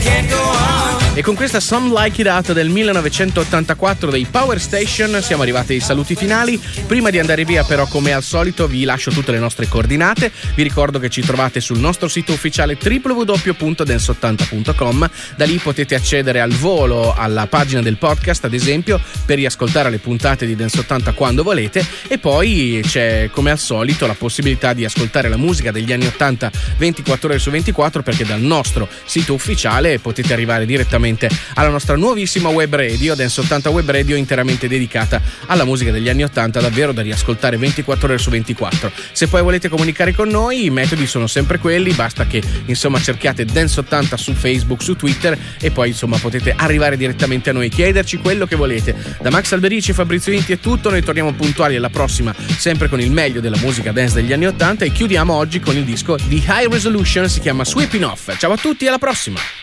E con questa Some Like It Out del 1984 dei Power Station siamo arrivati ai saluti finali. Prima di andare via però, come al solito, vi lascio tutte le nostre coordinate. Vi ricordo che ci trovate sul nostro sito ufficiale www.dance80.com. Da lì potete accedere al volo alla pagina del podcast, ad esempio, per riascoltare le puntate di Dance 80 quando volete. E poi c'è, come al solito, la possibilità di ascoltare la musica degli anni 80 24 ore su 24, perché dal nostro sito ufficiale potete arrivare direttamente alla nostra nuovissima web radio, Dance 80 Web Radio, interamente dedicata alla musica degli anni 80, davvero da riascoltare 24 ore su 24. Se poi volete comunicare con noi, i metodi sono sempre quelli, basta che insomma cerchiate Dance 80 su Facebook, su Twitter, e poi insomma potete arrivare direttamente a noi, chiederci quello che volete. Da Max Alberici e Fabrizio Inti è tutto, noi torniamo puntuali alla prossima, sempre con il meglio della musica dance degli anni 80, e chiudiamo oggi con il disco di High Resolution, si chiama Sweeping Off. Ciao a tutti, alla prossima!